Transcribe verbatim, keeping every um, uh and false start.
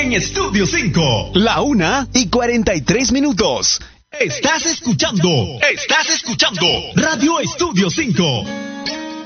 en Estudio cinco. La una y cuarenta y tres minutos. Estás escuchando, estás escuchando Radio Estudio cinco.